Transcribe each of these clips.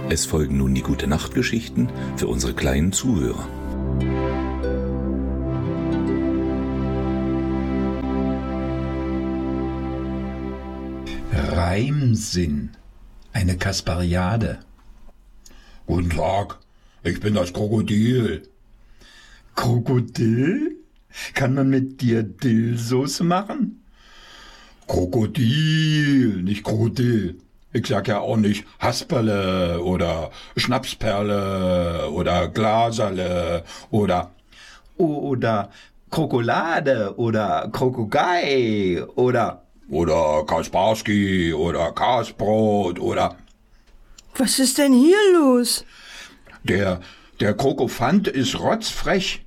Es folgen nun die Gute-Nacht-Geschichten für unsere kleinen Zuhörer. Reimsinn. Eine Kaspariade. Guten Tag, ich bin das Krokodil. Krokodil? Kann man mit dir Dillsoße machen? Krokodil, nicht Krokodil. Ich sag ja auch nicht Hasperle oder Schnapsperle oder Glaserle oder Krokolade oder Krokogei oder Kasparski oder Kasbrot oder... Was ist denn hier los? Der Krokofant ist rotzfrech.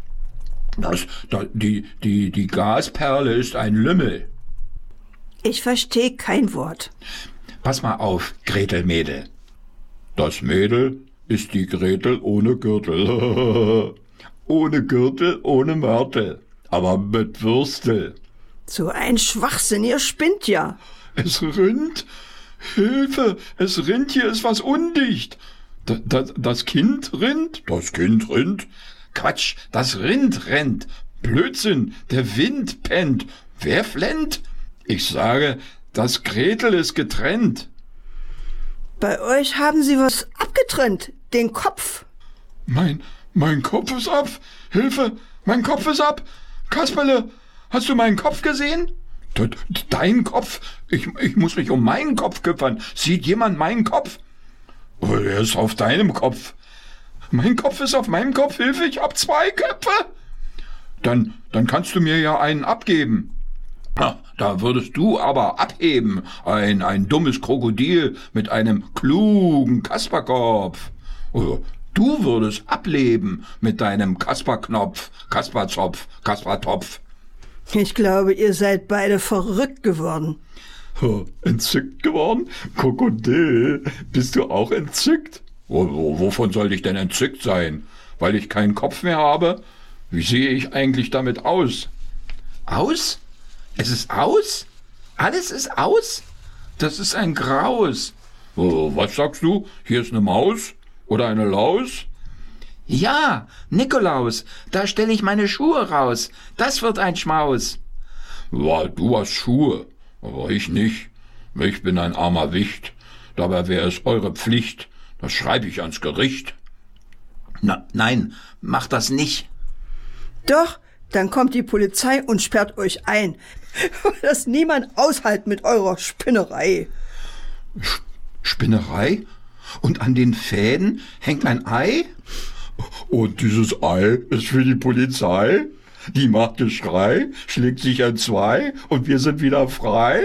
Die Gasperle ist ein Lümmel. Ich verstehe kein Wort. Pass mal auf, Gretelmädel. Das Mädel ist die Gretel ohne Gürtel. Ohne Gürtel, ohne Mörtel, aber mit Würstel. So ein Schwachsinn, ihr spinnt ja. Es rinnt. Hilfe, es rinnt, hier ist was undicht. Das Kind rinnt? Das Kind rinnt? Quatsch, das Rind rennt. Blödsinn, der Wind pennt. Wer flennt? Ich sage, das Gretel ist getrennt. Bei euch haben sie was abgetrennt, den Kopf. Mein Kopf ist ab. Hilfe, mein Kopf ist ab. Kasperle, hast du meinen Kopf gesehen? Dein Kopf? Ich muss mich um meinen Kopf kümmern. Sieht jemand meinen Kopf? Oh, er ist auf deinem Kopf. Mein Kopf ist auf meinem Kopf. Hilfe, ich hab 2 Köpfe. Dann kannst du mir ja einen abgeben. Da würdest du aber abheben. Ein dummes Krokodil mit einem klugen Kasperkopf. Du würdest ableben mit deinem Kasperknopf, Kasperzopf, Kaspertopf. Ich glaube, ihr seid beide verrückt geworden. Entzückt geworden? Krokodil, bist du auch entzückt? Wovon soll ich denn entzückt sein? Weil ich keinen Kopf mehr habe? Wie sehe ich eigentlich damit aus? Aus? Es ist aus? Alles ist aus? Das ist ein Graus. Was sagst du? Hier ist eine Maus? Oder eine Laus? Ja, Nikolaus, da stelle ich meine Schuhe raus. Das wird ein Schmaus. Ja, du hast Schuhe, aber ich nicht. Ich bin ein armer Wicht. Dabei wäre es eure Pflicht. Das schreibe ich ans Gericht. Nein, mach das nicht. Doch, dann kommt die Polizei und sperrt euch ein. Das niemand aushält mit eurer Spinnerei. Spinnerei? Und an den Fäden hängt ein Ei? Und dieses Ei ist für die Polizei? Die macht Geschrei, schlägt sich entzwei und wir sind wieder frei?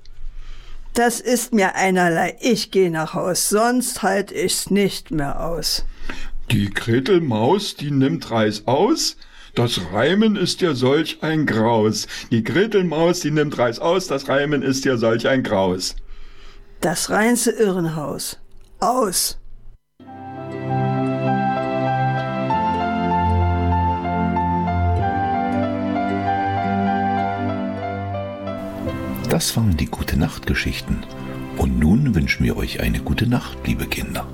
Das ist mir einerlei. Ich gehe nach Haus, sonst halt ich's nicht mehr aus. Die Gretelmaus, die nimmt Reis aus. Das Reimen ist ja solch ein Graus. Die Gretelmaus, die nimmt Reis aus. Das Reimen ist ja solch ein Graus. Das reinste Irrenhaus. Aus. Das waren die Gute-Nacht-Geschichten. Und nun wünschen wir euch eine gute Nacht, liebe Kinder.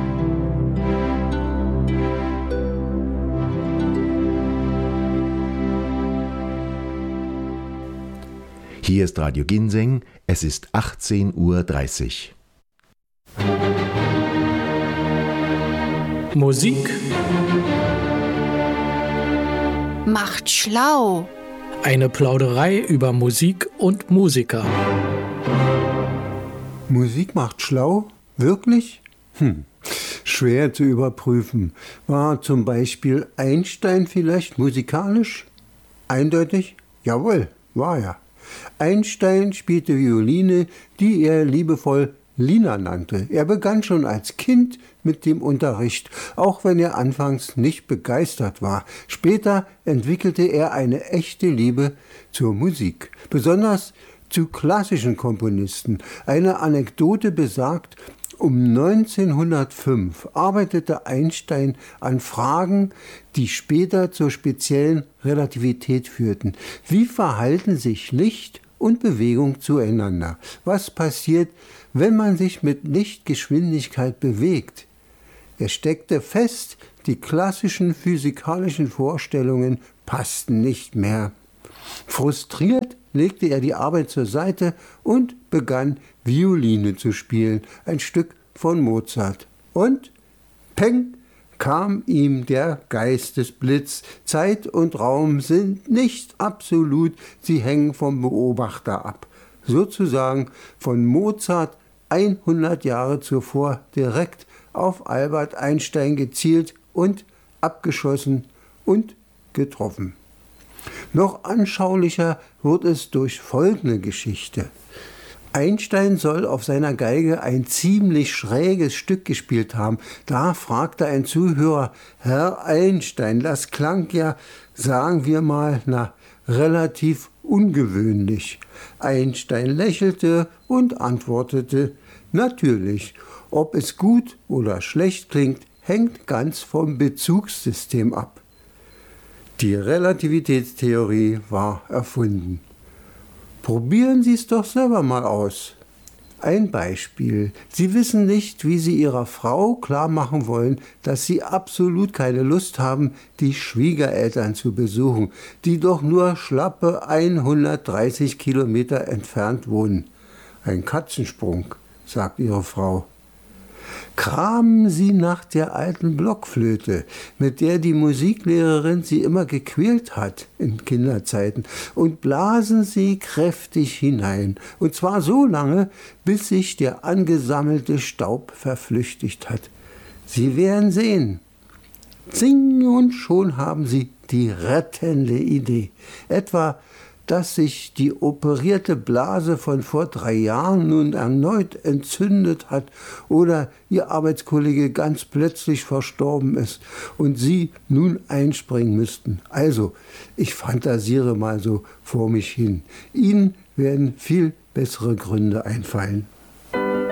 Hier ist Radio Ginseng, es ist 18:30 Uhr. Musik macht schlau. Eine Plauderei über Musik und Musiker. Musik macht schlau? Wirklich? Schwer zu überprüfen. War zum Beispiel Einstein vielleicht musikalisch? Eindeutig? Jawohl, war er. Einstein spielte Violine, die er liebevoll Lina nannte. Er begann schon als Kind mit dem Unterricht, auch wenn er anfangs nicht begeistert war. Später entwickelte er eine echte Liebe zur Musik, besonders zu klassischen Komponisten. Eine Anekdote besagt, um 1905 arbeitete Einstein an Fragen, die später zur speziellen Relativität führten. Wie verhalten sich Licht und Bewegung zueinander? Was passiert wenn man sich mit Lichtgeschwindigkeit bewegt. Er steckte fest, die klassischen physikalischen Vorstellungen passten nicht mehr. Frustriert legte er die Arbeit zur Seite und begann, Violine zu spielen, ein Stück von Mozart. Und peng, kam ihm der Geistesblitz. Zeit und Raum sind nicht absolut, sie hängen vom Beobachter ab. Sozusagen von Mozart 100 Jahre zuvor direkt auf Albert Einstein gezielt und abgeschossen und getroffen. Noch anschaulicher wird es durch folgende Geschichte. Einstein soll auf seiner Geige ein ziemlich schräges Stück gespielt haben. Da fragte ein Zuhörer: Herr Einstein, das klang ja, sagen wir mal, relativ ungewöhnlich. Einstein lächelte und antwortete: Natürlich, ob es gut oder schlecht klingt, hängt ganz vom Bezugssystem ab. Die Relativitätstheorie war erfunden. Probieren Sie es doch selber mal aus. Ein Beispiel. Sie wissen nicht, wie Sie Ihrer Frau klar machen wollen, dass Sie absolut keine Lust haben, die Schwiegereltern zu besuchen, die doch nur schlappe 130 Kilometer entfernt wohnen. Ein Katzensprung, sagt Ihre Frau. Kramen Sie nach der alten Blockflöte, mit der die Musiklehrerin Sie immer gequält hat in Kinderzeiten, und blasen Sie kräftig hinein, und zwar so lange, bis sich der angesammelte Staub verflüchtigt hat. Sie werden sehen. Zing, und schon haben Sie die rettende Idee. Etwa, dass sich die operierte Blase von vor 3 Jahren nun erneut entzündet hat oder Ihr Arbeitskollege ganz plötzlich verstorben ist und Sie nun einspringen müssten. Also, ich fantasiere mal so vor mich hin. Ihnen werden viel bessere Gründe einfallen.